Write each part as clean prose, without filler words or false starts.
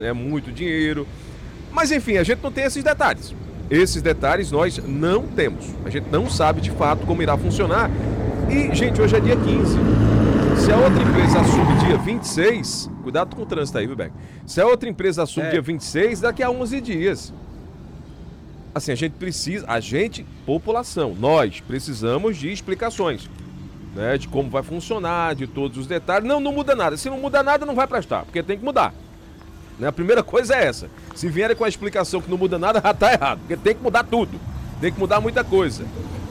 É muito dinheiro. Mas enfim, a gente não tem esses detalhes. Esses detalhes nós não temos. A gente não sabe de fato como irá funcionar. E, gente, hoje é dia 15. Se a outra empresa assume dia 26, cuidado com o trânsito aí, viu, Beck? Se a outra empresa assume dia 26, daqui a 11 dias. Assim, população, nós precisamos de explicações, né? De como vai funcionar, de todos os detalhes. Não muda nada. Se não muda nada, não vai prestar, porque tem que mudar. Né? A primeira coisa é essa. Se vierem com a explicação que não muda nada, já tá errado, porque tem que mudar tudo. Tem que mudar muita coisa.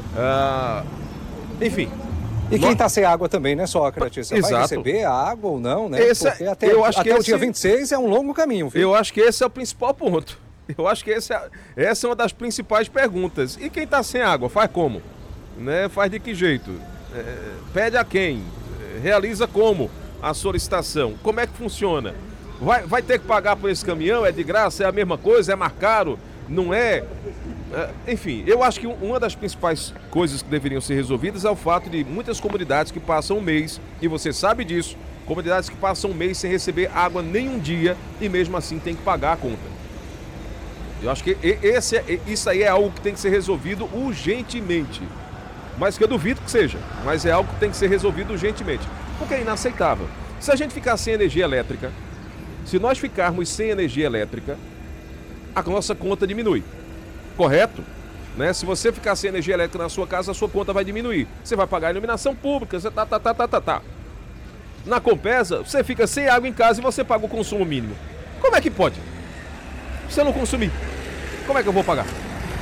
Enfim. E quem está sem água também, né, Sócrates? Exato. Vai receber a água ou não, né? Porque até o dia 26 é um longo caminho, viu? Eu acho que esse é o principal ponto. Eu acho que essa é uma das principais perguntas. E quem está sem água, faz como? Né? Faz de que jeito? Pede a quem? Realiza como a solicitação? Como é que funciona? Vai ter que pagar por esse caminhão? É de graça? É a mesma coisa? É mais caro? Não é? Enfim, eu acho que uma das principais coisas que deveriam ser resolvidas é o fato de muitas comunidades que passam um mês, e você sabe disso, comunidades que passam um mês sem receber água nem um dia e mesmo assim tem que pagar a conta. Eu acho que isso aí é algo que tem que ser resolvido urgentemente. Mas que eu duvido que seja, mas é algo que tem que ser resolvido urgentemente. Porque é inaceitável. Se a gente ficar sem energia elétrica, se nós ficarmos sem energia elétrica, a nossa conta diminui. Correto? Né? Se você ficar sem energia elétrica na sua casa, a sua conta vai diminuir. Você vai pagar a iluminação pública, você tá. Na Compesa, você fica sem água em casa e você paga o consumo mínimo. Como é que pode? Se eu não consumir, como é que eu vou pagar?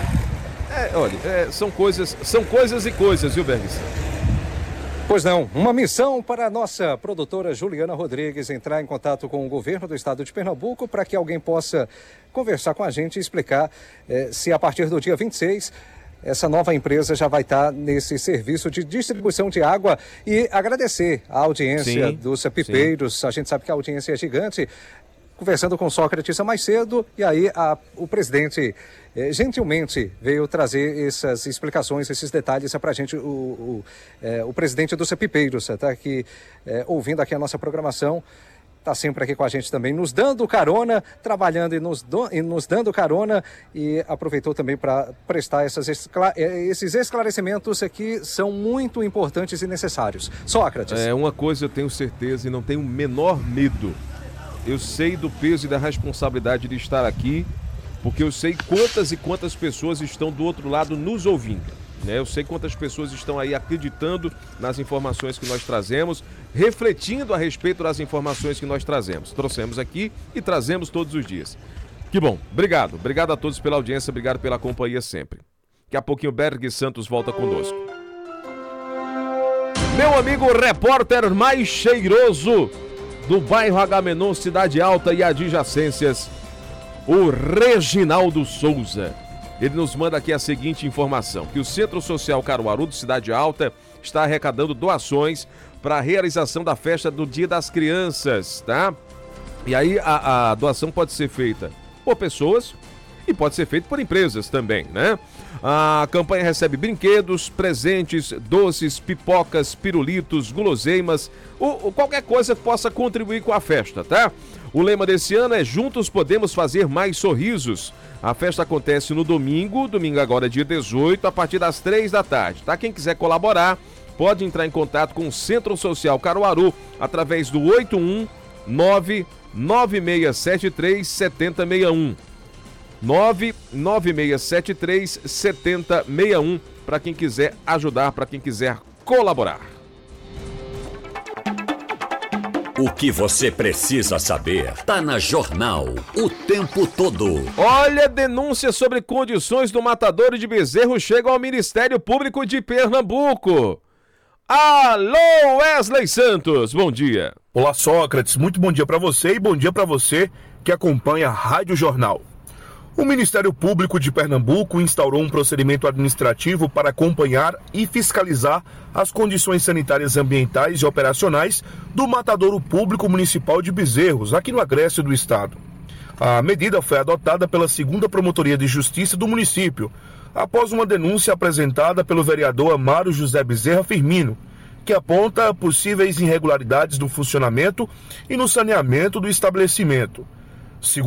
São coisas e coisas, viu, Bergs? Pois não, uma missão para a nossa produtora Juliana Rodrigues entrar em contato com o governo do estado de Pernambuco para que alguém possa conversar com a gente e explicar se a partir do dia 26 essa nova empresa já vai estar nesse serviço de distribuição de água, e agradecer a audiência dos pipeiros. A gente sabe que a audiência é gigante. Conversando com Sócrates mais cedo, e aí o presidente gentilmente veio trazer essas explicações, esses detalhes para a gente. O presidente do Pipeiros está aqui ouvindo aqui a nossa programação, está sempre aqui com a gente também, nos dando carona, trabalhando e nos dando carona, e aproveitou também para prestar esses esclarecimentos aqui, são muito importantes e necessários. Sócrates. Uma coisa eu tenho certeza e não tenho o menor medo. Eu sei do peso e da responsabilidade de estar aqui, porque eu sei quantas e quantas pessoas estão do outro lado nos ouvindo, né? Eu sei quantas pessoas estão aí acreditando nas informações que nós trazemos, refletindo a respeito das informações que nós trouxemos aqui e trazemos todos os dias. Que bom, obrigado a todos pela audiência, obrigado pela companhia sempre. Daqui a pouquinho o Berg Santos volta conosco. Meu amigo repórter mais cheiroso do bairro Agamenon, Cidade Alta e adjacências, o Reginaldo Souza. Ele nos manda aqui a seguinte informação, que o Centro Social Caruaru de Cidade Alta está arrecadando doações para a realização da festa do Dia das Crianças, tá? E aí a doação pode ser feita por pessoas e pode ser feita por empresas também, né? A campanha recebe brinquedos, presentes, doces, pipocas, pirulitos, guloseimas, qualquer coisa que possa contribuir com a festa, tá? O lema desse ano é Juntos Podemos Fazer Mais Sorrisos. A festa acontece no domingo agora dia 18, a partir das 3 da tarde, tá? Quem quiser colaborar, pode entrar em contato com o Centro Social Caruaru através do 819-9673-7061. 99673-7061, para quem quiser ajudar, para quem quiser colaborar. O que você precisa saber tá na Jornal o tempo todo. Olha, denúncia sobre condições do matadouro de bezerro chega ao Ministério Público de Pernambuco. Alô, Wesley Santos, bom dia. Olá, Sócrates, muito bom dia para você e bom dia para você que acompanha a Rádio Jornal. O Ministério Público de Pernambuco instaurou um procedimento administrativo para acompanhar e fiscalizar as condições sanitárias, ambientais e operacionais do Matadouro Público Municipal de Bezerros, aqui no agreste do estado. A medida foi adotada pela 2ª Promotoria de Justiça do município, após uma denúncia apresentada pelo vereador Amaro José Bezerra Firmino, que aponta possíveis irregularidades no funcionamento e no saneamento do estabelecimento.